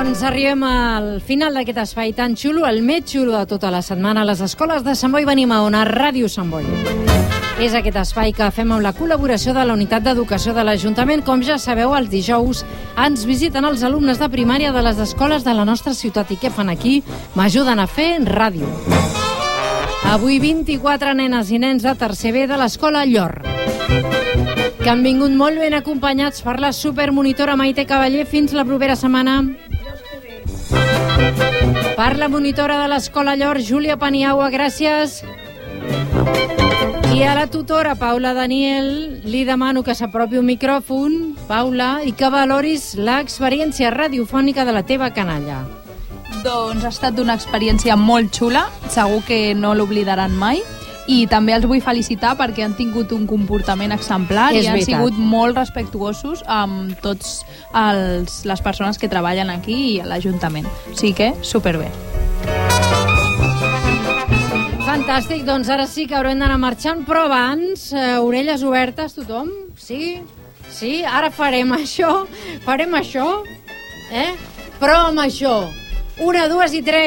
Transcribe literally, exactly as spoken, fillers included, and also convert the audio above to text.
Doncs arribem al final d'aquest espai tan xulo, el més xulo de tota la setmana, a les escoles de Sant Boi. Venim a Ona Ràdio Sant Boi. És aquest espai que fem amb la col·laboració de la Unitat d'Educació de l'Ajuntament. Com ja sabeu, els dijous ens visiten els alumnes de primària de les escoles de la nostra ciutat. I què fan aquí? M'ajuden a fer ràdio. Avui vint-i-quatre nenes i nens de tercer B de l'escola Llor, que han vingut molt ben acompanyats per la supermonitora Maite Cavaller. Fins la propera setmana. Per la monitora de l'escola Llor, Júlia Paniagua, gràcies. I a la tutora, Paula Daniel, li demano que s'apropi un micròfon, Paula, i que valoris l'experiència radiofònica de la teva canalla. Doncs ha estat una experiència molt xula, segur que no l'oblidaran mai. I també els vull felicitar perquè han tingut un comportament exemplar i han sigut molt respectuosos amb tots els, les persones que treballen aquí i a l'Ajuntament. O sigui que, superbé. Fantàstic, doncs ara sí que haurem d'anar marxant, però abans, eh, orelles obertes, tothom? Sí? Sí? Ara farem això? Farem això? Eh? Però amb això. Una, dues i tres.